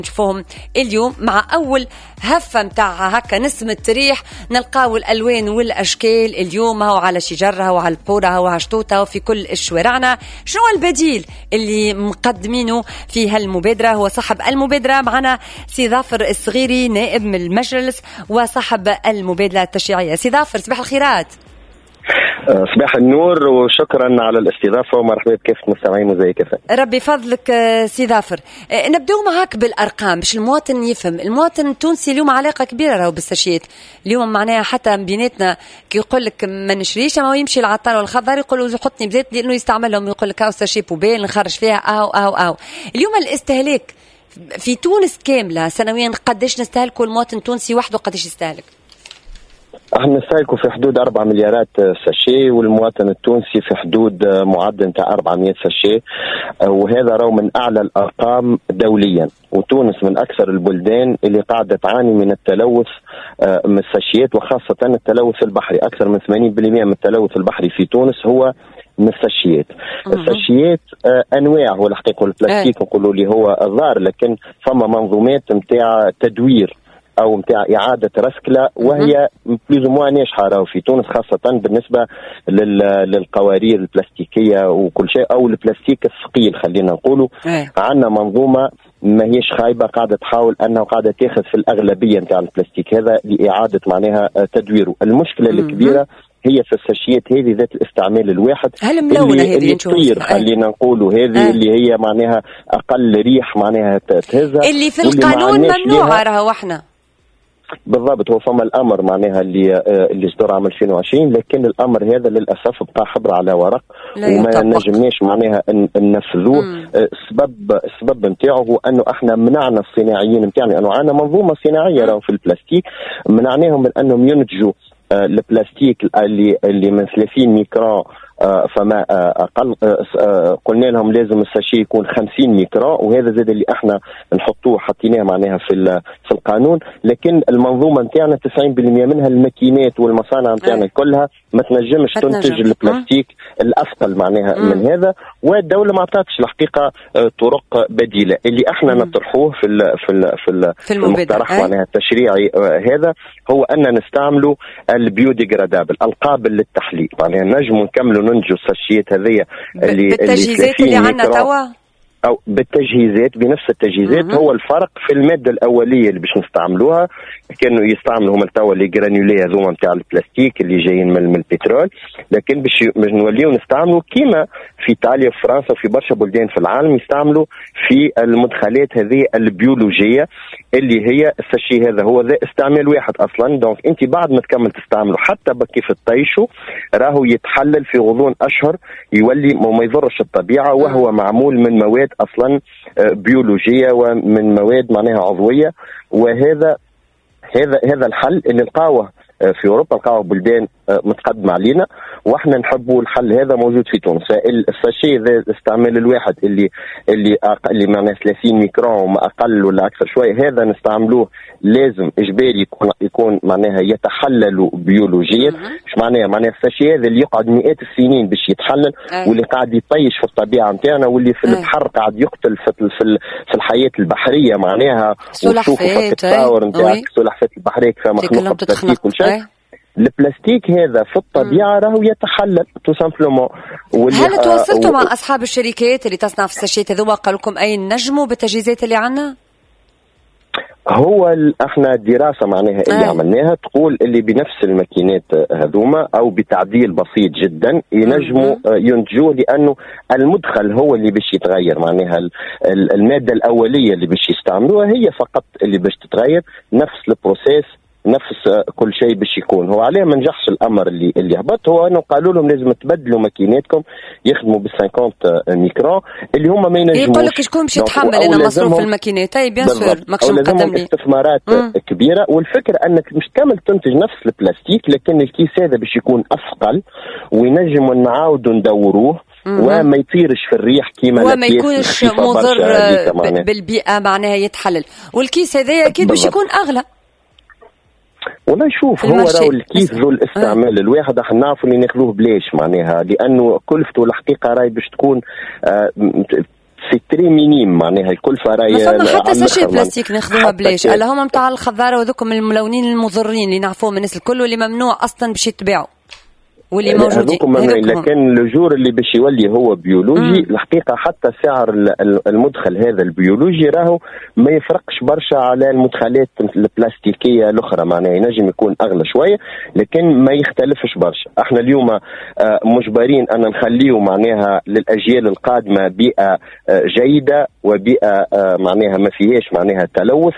نشوفوهم اليوم مع أول هفة متاعها هكا نسمة ريح، نلقاو الألوان والأشكال اليوم هو على شجرها وعلى البورة وعلى شطوطها وفي كل الشوارعنا. شنو البديل اللي مقدمينه في هالمبادرة؟ هو صاحب المبادرة معنا سي ظافر الصغيري، نائب من المجلس وصاحب المبادرة التشريعية. سي ظافر صباح الخيرات. صباح النور وشكرا على الاستضافة ومرحبا بكافة المستمعين وزي كيف. ربي فضلك سي ظافر. نبدأ معك بالأرقام باش المواطن يفهم. المواطن التونسي اليوم علاقة كبيرة راهو بالساشيات اليوم، معناها حتى بيناتنا كي يقول لك ما نشريش، ما يمشي العطار والخضار يقول له حطني بزيت لأنه يستعملهم، يقول لك هاو ساشي بوبيل نخرج فيها أو اليوم الاستهلاك في تونس كاملة سنويا قداش نستهلكوا؟ المواطن التونسي وحده قداش يستهلك؟ احنا نستهلكوا في حدود 4 مليارات ساشي، والمواطن التونسي في حدود معدل نتاع 400 ساشي، وهذا راهو من اعلى الارقام دوليا. وتونس من اكثر البلدان اللي قاعده تعاني من التلوث من الساشيات، وخاصه التلوث البحري. اكثر من 80% من التلوث البحري في تونس هو من الساشيات. الساشيات انواع، هو الحقيقه البلاستيك نقولوا اللي هو ضار، لكن فما منظومات نتاع تدوير او نتاع اعاده رسكله وهي بلوز موا ناجحه راهو في تونس، خاصه بالنسبه للقوارير البلاستيكيه وكل شيء، او البلاستيك الثقيل خلينا نقولوا. عندنا منظومه ما هيش خايبه، قاعده تحاول انه قاعده تاخذ في الاغلبيه نتاع البلاستيك هذا لاعاده معناها تدويره. المشكله الكبيره هي في الساشيات هذه ذات الاستعمال الواحد، هل ملونه اللي تطير خلينا نقولوا، هذه اللي هي معناها اقل ريح معناها تهزها، اللي في القانون ممنوعه راهو احنا بالضبط. هو فما الامر معناها اللي صدر عام 2020، لكن الامر هذا للاسف بقى حبر على ورق وما نجمناش معناها ننفذوه. السبب نتاعو هو انه احنا منعنا الصناعيين نتاعنا، انه عندنا منظومه صناعيه راهو في البلاستيك، منعناهم من انهم ينتجوا البلاستيك اللي من 30 ميكرون فما اقل. قلنا لهم لازم الساشي يكون 50 ميكرون، وهذا زاد اللي احنا نحطوه حطيناه معناها في القانون. لكن المنظومه نتاعنا 90% منها الماكينات والمصانع نتاعنا كلها ما تنجمش تنتج البلاستيك الاثقل معناها من هذا، والدوله ما عطاتش الحقيقه طرق بديله. اللي احنا نطرحوه في المقترح معناها التشريعي هذا هو ان نستعملوا البيوديجرادابل، القابل للتحليل. معناها نجموا نكملوا ننجو الساشيات هذيا بالتجهيزات اللي عندنا توا، او بالتجهيزات بنفس التجهيزات. هو الفرق في الماده الاوليه اللي باش نستعملوها. كانوا يستعملوا هما توا لي جرانيولي هذوما نتاع البلاستيك اللي جايين من البترول، لكن باش نوليو نستعملوا كيما في ايطاليا وفي فرنسا وفي برشا بلدان في العالم يستعملوا في المدخلات هذه البيولوجيه اللي هي الساشي. هذا هو ذا استعمال واحد اصلا. دونك انت بعد ما تكمل تستعمله حتى كيف تطيشه راهو يتحلل في غضون اشهر، يولي ما يضرش الطبيعه، وهو معمول من مواد اصلا بيولوجيه ومن مواد معناها عضويه. وهذا الحل اللي لقاوه في اوروبا، لقاوه بلدان متقدمه علينا، واحنا نحبوا الحل هذا موجود في تونس. الساشي ذا الاستعمال الواحد اللي معناها 30 ميكرون وما اقل ولا اكثر شويه، هذا نستعملوه لازم اجباري يكون معناها يتحلل بيولوجيا. مش معناها الساشي هذا اللي يقعد مئات السنين باش يتحلل، واللي قاعد يطيش في الطبيعه نتاعنا، واللي في البحر قاعد يقتل في الحياه البحريه معناها. سلحفات التصاور نتاع السلحفات البحريه كيف مخلوقه بلاستيك كل شيء. البلاستيك هذا في الطبيعه راهو يتحلل تو سامبلومون. هل تواصلتوا مع اصحاب الشركات اللي تصنع في الساشيات هذوما؟ قالوا لكم اي نجموا بالتجهيزات اللي عندنا؟ هو احنا دراسه معناها اللي عملناها تقول اللي بنفس الماكينات هذوما او بتعديل بسيط جدا ينجموا ينتجوه، لانه المدخل هو اللي باش يتغير. معناها الماده الاوليه اللي باش يستعملوها هي فقط اللي باش تتغير، نفس البروسيس نفس كل شيء باش يكون. هو عليه ما نجحش الامر اللي هبط، هو انه قالوا لهم لازم تبدلوا ماكيناتكم يخدموا بال 50 ميكرون اللي هم ما ينجموش. يقول لك شكون باش يتحمل انا مصروف الماكينات؟ اي بيان سور ماكش مقدم لي استثمارات كبيره. والفكره انك مش كامل تنتج نفس البلاستيك، لكن الكيس هذا باش يكون اثقل وينجموا نعاودوا ندوروه وما يطيرش في الريح كيما وما يكونش مضر بالبيئه معناها يتحلل. والكيس هذا اكيد باش يكون اغلى. والله شوف، هو راهو الكيس ذو الاستعمال الواحد احنا نعرفوا اللي ناخذوه بلاش معناها، لانه كلفته الحقيقه راهي باش تكون سي تري مينيم معناها الكلفه راهي. ما حتى ساشي بلاستيك ناخذوها بلاش، الا هما نتاع الخضار وذوكم الملونين المضرين اللي نعرفوهم الناس الكل واللي ممنوع اصلا باش يتباعوا واللي موجودين. لكن الجور اللي باش يولي هو بيولوجي الحقيقه حتى سعر المدخل هذا البيولوجي راهو ما يفرقش برشا على المدخلات البلاستيكيه الاخرى، معناها ينجم يكون اغلى شويه لكن ما يختلفش برشا. احنا اليوم مجبرين ان نخليه معناها للاجيال القادمه بيئه جيده وبيئه معناها ما فيهاش معناها تلوث،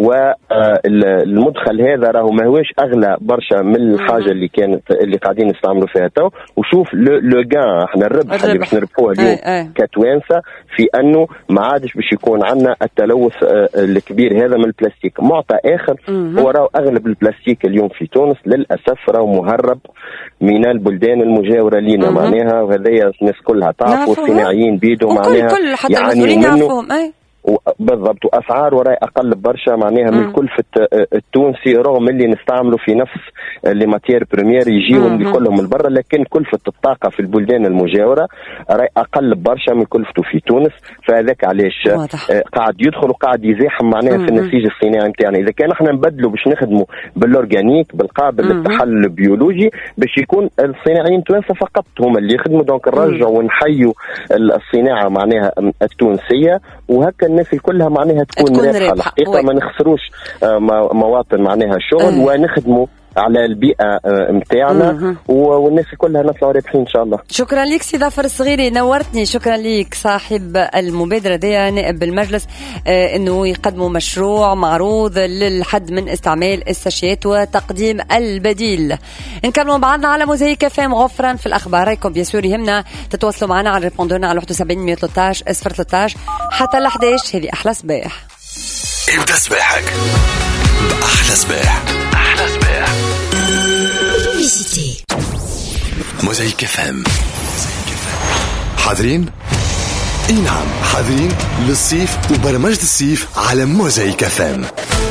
والمدخل هذا راهو ما هوش اغلى برشا من الحاجه اللي قاعدين نستعملوا فيها تو. وشوف لو غان احنا الربح اللي باش نربحوه اليوم كتوانسه في انه ما عادش باش يكون عندنا التلوث الكبير هذا من البلاستيك. معطى اخر هو راهو اغلب البلاستيك اليوم في تونس للاسف راهو مهرب من البلدان المجاوره لينا معناها، وهذيا الناس كلها تعرفوا الصناعيين بيدوا معناها يعني منه بالضبط. واسعار وراي اقل برشا معناها من كلفه التونسي، رغم اللي نستعملوا في نفس لي ماتير بريمير يجيهم كلهم من برا، لكن كلفه الطاقه في البلدان المجاوره راي اقل برشا من كلفته في تونس. فهذاك علاش قاعد يدخل وقاعد يزاحم معناها في النسيج الصناعي نتاعنا. اذا كان احنا نبدلوا باش نخدموا بالاورجانيك بالقابل للتحلل البيولوجي باش يكون الصناعيين التوانسه فقط هم اللي يخدموا. دونك نرجعوا ونحيوا الصناعه معناها التونسيه، وهكا الناس كلها معناها تكون رابحه الحقيقه. ما نخسروش مواطن معناها شغل ونخدموا على البيئه متاعنا والناس كلها نطلعوا رابحين ان شاء الله. شكرا لك سي ظافر الصغيري، نورتني. شكرا لك صاحب المبادره دي نائب بالمجلس انه يقدموا مشروع معروض للحد من استعمال الساشيات وتقديم البديل. نكملوا بعضنا على موزايك فام. غفرا في الاخبار رايكم بيسور يهمنا تتواصلوا معنا على ريبوندورنا على 71 113 013 حتى ل 11. هذه احلى صباح. ابدا صباحك باحلى صباح. احلى صباح موزايك فام. حاضرين؟ اي نعم حاضرين للصيف وبرمجة الصيف على موزايك فام.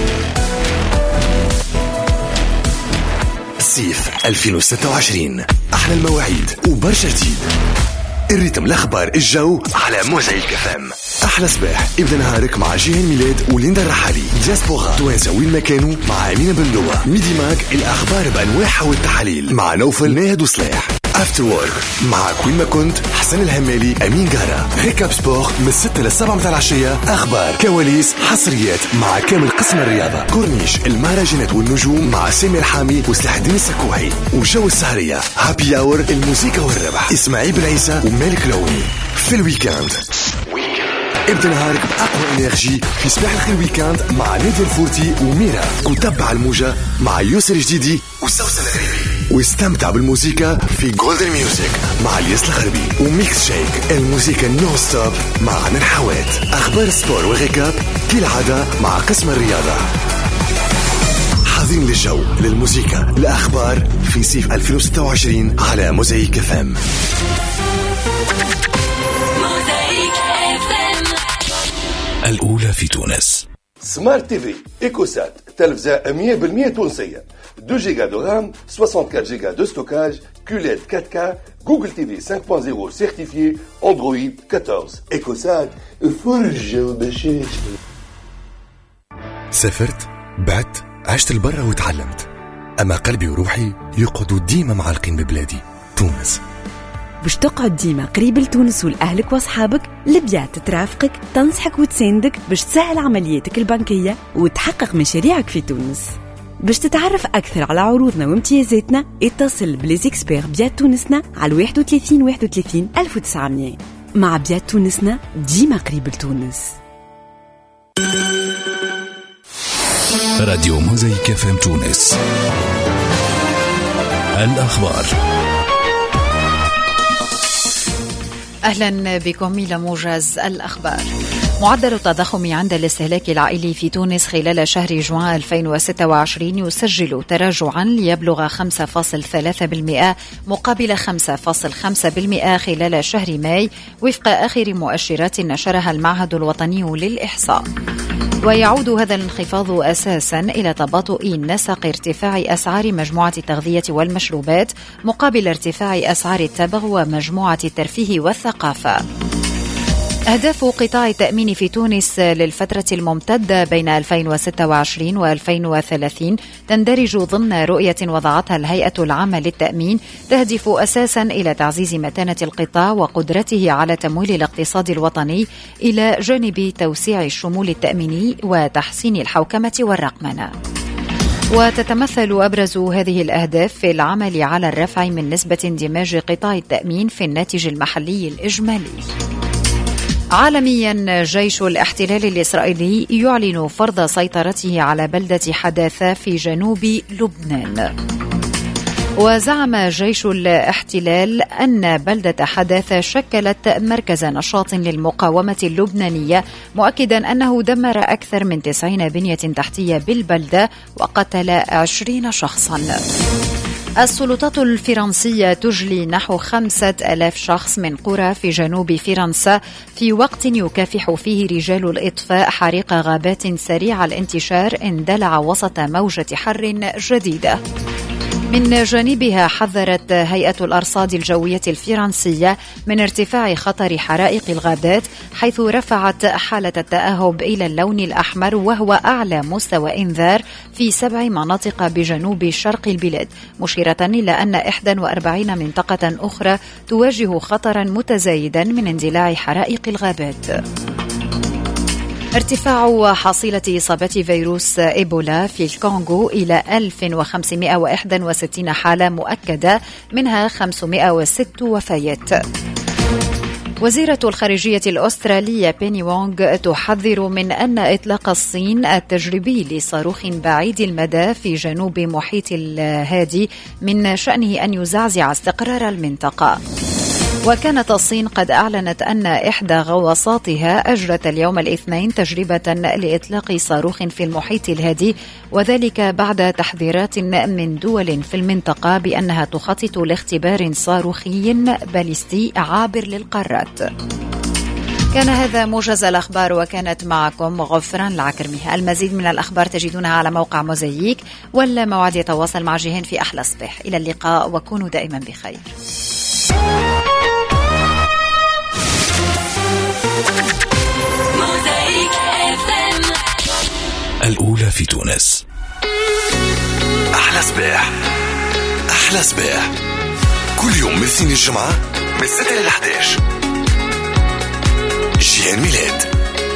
صيف 2026 احلى المواعيد وبرشا جديد. الريتم الاخبار الجو على موزايك فام. احلى صباح ابدا نهارك مع جيهان ميلاد وليندا الرحالي. دياسبورا توانسه وين ما كانوا مع امينه بندوه. ميدي ماك الاخبار بانواعها والتحاليل مع نوفل ناهد وصلاح. افتر وورك مع كل ما كنت حسن الهمالي امين قارة. ريكاب سبور من 6 ل 7 متاع العشيه. اخبار كواليس حصريات مع كامل قسم الرياضه. كورنيش المهرجانات والنجوم مع سامي الحامي وسلاح الدين السكوحي. وجو السهريه هابي اور الموسيقى والربح اسماعيل بن عيسى ومالك لوني. في الويكاند ابدا نهارك بأقوى انرجي في صباح الخير ويكاند مع نادي الفورتي وميرا. وتبع الموجة مع يسر جديدي وسوسن الغريبي. واستمتع بالموسيقى في جولدن ميوزك مع الياس الغربي. وميكس شيك الموسيقى نو ستوب مع عمر حوات. اخبار السبور والريكاب كالعادة مع قسم الرياضة. حاضرين للجو للموسيقى الاخبار في صيف 2026 على موزايك فام. الأولى في تونس. سمارت تي في إيكوسات تلفزة 100% تونسية. 2 جيجا دو رام 64 جيجا دو ستوكاج QLED 4K جوجل تي في 5.0 سيرتيفيي اندرويد 14. إيكوسات فرجة وبشاشة. سافرت بعت عشت البرة وتعلمت، أما قلبي وروحي يقعدوا ديما معلقين ببلادي تونس. باش تقعد ديما قريب لتونس ولأهلك وأصحابك، لبيع ترافقك تنصحك وتساندك باش تسهل عملياتك البنكية وتحقق مشاريعك في تونس. باش تتعرف أكثر على عروضنا وامتيازاتنا اتصل بليزيكسبير بيات تونسنا على 31 31 1900. مع بيات تونسنا ديما قريب لتونس. راديو موزايك فام تونس. الأخبار. أهلا بكم إلى موجز الأخبار. معدل التضخم عند الاستهلاك العائلي في تونس خلال شهر جوان 2026 يسجل تراجعا ليبلغ 5.3% مقابل 5.5% خلال شهر ماي وفق آخر مؤشرات نشرها المعهد الوطني للإحصاء. ويعود هذا الانخفاض أساسا إلى تباطؤ نسق ارتفاع أسعار مجموعة التغذية والمشروبات مقابل ارتفاع أسعار التبغ ومجموعة الترفيه والثقافة. أهداف قطاع التأمين في تونس للفترة الممتدة بين 2026 و 2030 تندرج ضمن رؤية وضعتها الهيئة العامة للتأمين تهدف أساسا إلى تعزيز متانة القطاع وقدرته على تمويل الاقتصاد الوطني إلى جانب توسيع الشمول التأميني وتحسين الحوكمة والرقمنة. وتتمثل أبرز هذه الأهداف في العمل على الرفع من نسبة اندماج قطاع التأمين في الناتج المحلي الإجمالي. عالميا، جيش الاحتلال الإسرائيلي يعلن فرض سيطرته على بلدة حداثة في جنوب لبنان. وزعم جيش الاحتلال أن بلدة حداثة شكلت مركز نشاط للمقاومة اللبنانية، مؤكدا أنه دمر أكثر من 90 بنية تحتية بالبلدة وقتل 20 شخصا. السلطات الفرنسية تجلي نحو 5000 شخص من قرى في جنوب فرنسا في وقت يكافح فيه رجال الإطفاء حريق غابات سريع الانتشار اندلع وسط موجة حر جديدة. من جانبها حذرت هيئة الأرصاد الجوية الفرنسية من ارتفاع خطر حرائق الغابات، حيث رفعت حالة التأهب إلى اللون الأحمر، وهو أعلى مستوى إنذار في 7 مناطق بجنوب شرق البلاد، مشيرة إلى أن 41 منطقة أخرى تواجه خطرا متزايدا من اندلاع حرائق الغابات. ارتفاع حصيلة إصابات فيروس إيبولا في الكونغو إلى 1561 حالة مؤكدة، منها 506 وفيات. وزيرة الخارجية الأسترالية بيني وونغ تحذر من أن إطلاق الصين التجريبي لصاروخ بعيد المدى في جنوب محيط الهادي من شأنه أن يزعزع استقرار المنطقة. وكانت الصين قد أعلنت أن إحدى غواصاتها أجرت اليوم الاثنين تجربة لإطلاق صاروخ في المحيط الهادي، وذلك بعد تحذيرات من دول في المنطقة بأنها تخطط لاختبار صاروخي باليستي عابر للقارات. كان هذا موجز الأخبار، وكانت معكم غفران العكرمي. المزيد من الأخبار تجدونها على موقع موزايك، والموعد يتواصل مع جيهان في أحلى صباح. إلى اللقاء وكونوا دائما بخير. الأولى في تونس. أحلى صباح، أحلى صباح، كل يوم من الاثنين للجمعة من 6 ل 11. جيهان ميلاد.